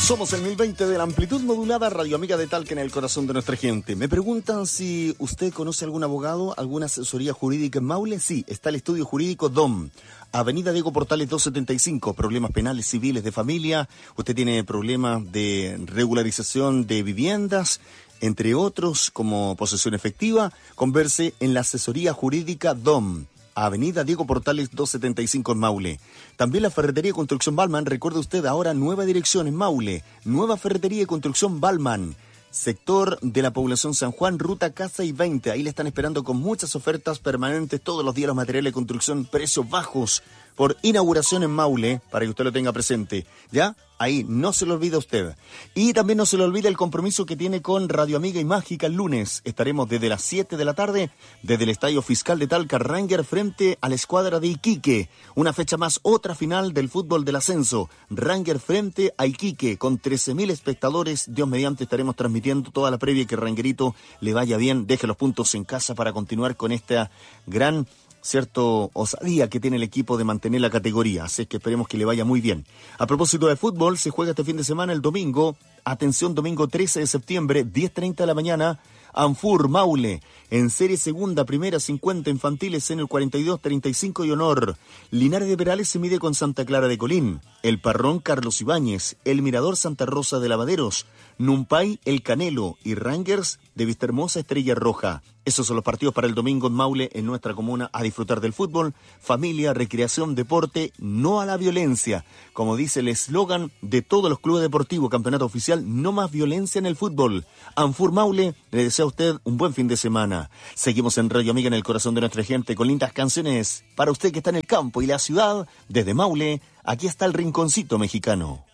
Somos el 1020 de la amplitud modulada, Radio Amiga de Talca, en el corazón de nuestra gente. Me preguntan si usted conoce algún abogado, alguna asesoría jurídica en Maule. Sí, está el estudio jurídico DOM, Avenida Diego Portales 275, problemas penales, civiles, de familia. Usted tiene problemas de regularización de viviendas, entre otros, como posesión efectiva. Converse en la asesoría jurídica DOM, Avenida Diego Portales 275 en Maule. También la Ferretería y Construcción Balman. Recuerde usted, ahora nueva dirección en Maule. Nueva Ferretería y Construcción Balman. Sector de la población San Juan, ruta Casa y 20. Ahí le están esperando con muchas ofertas permanentes todos los días, los materiales de construcción, precios bajos por inauguración en Maule, para que usted lo tenga presente. ¿Ya? Ahí, no se lo olvide usted. Y también no se le olvide el compromiso que tiene con Radio Amiga y Mágica el lunes. Estaremos desde las 7 de la tarde, desde el Estadio Fiscal de Talca, Ranger frente a la escuadra de Iquique. Una fecha más, otra final del fútbol del ascenso. Ranger frente a Iquique, con 13.000 espectadores. Dios mediante, estaremos transmitiendo toda la previa. Que Rangerito le vaya bien, deje los puntos en casa para continuar con esta gran osadía que tiene el equipo de mantener la categoría. Así que esperemos que le vaya muy bien. A propósito de fútbol, se juega este fin de semana el domingo. Atención, domingo 13 de septiembre, 10:30 de la mañana. Anfur Maule, en serie segunda, primera, 50 infantiles, senior 42, 35 y honor. Linares de Perales se mide con Santa Clara de Colín. El Parrón Carlos Ibáñez, el Mirador Santa Rosa de Lavaderos, Numpay El Canelo y Rangers de Vistahermosa Estrella Roja. Esos son los partidos para el domingo en Maule, en nuestra comuna, a disfrutar del fútbol, familia, recreación, deporte, no a la violencia. Como dice el eslogan de todos los clubes deportivos, campeonato oficial, no más violencia en el fútbol. Anfur Maule le desea a usted un buen fin de semana. Seguimos en Radio Amiga, en el corazón de nuestra gente, con lindas canciones para usted que está en el campo y la ciudad. Desde Maule, aquí está el Rinconcito Mexicano.